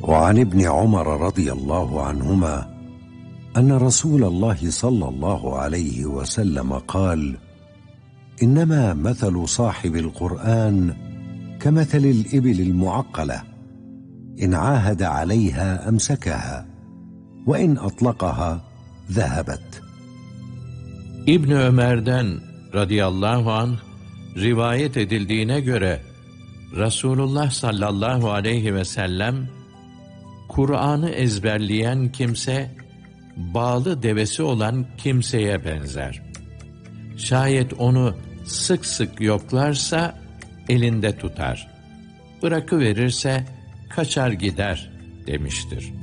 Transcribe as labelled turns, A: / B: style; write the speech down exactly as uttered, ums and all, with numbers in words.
A: وعن ابن عمر رضي الله عنهما أن رسول الله صلى الله عليه وسلم قال: إنما مثل صاحب القرآن كمثل الإبل المعقلة إن عاهد عليها أمسكها وإن أطلقها ذهبت.
B: İbn Ömer'den radıyallahu anh rivayet edildiğine göre Resulullah sallallahu aleyhi ve sellem, Kur'an'ı ezberleyen kimse bağlı devesi olan kimseye benzer. Şayet onu sık sık yoklarsa elinde tutar, bırakıverirse kaçar gider demiştir.